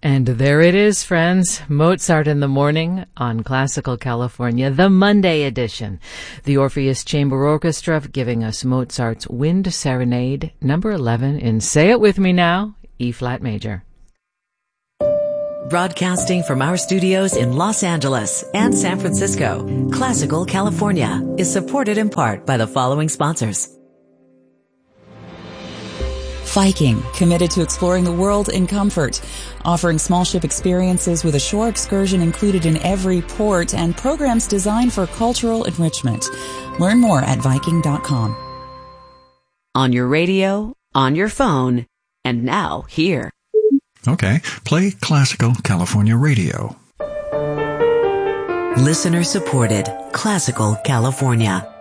And there it is, friends. Mozart in the Morning on Classical California, the Monday edition. The Orpheus Chamber Orchestra giving us Mozart's Wind Serenade, number 11 in, say it with me now, E-flat major. Broadcasting from our studios in Los Angeles and San Francisco, Classical California is supported in part by the following sponsors. Viking, committed to exploring the world in comfort, offering small ship experiences with a shore excursion included in every port and programs designed for cultural enrichment. Learn more at Viking.com. On your radio, on your phone, and now here. Okay, play Classical California Radio. Listener supported Classical California.